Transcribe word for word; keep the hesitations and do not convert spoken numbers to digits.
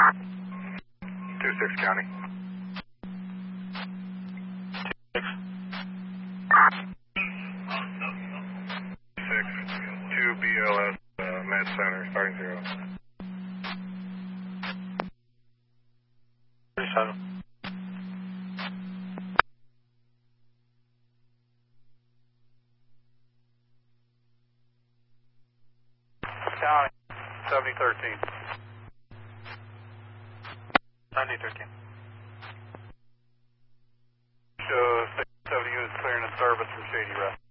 two six County. Six. six, two B L S, uh, Med Center, starting zero. thirty-seven. County, seventy thirteen. seventy thirteen. Show six seventy units clearing in service from Shady Rest.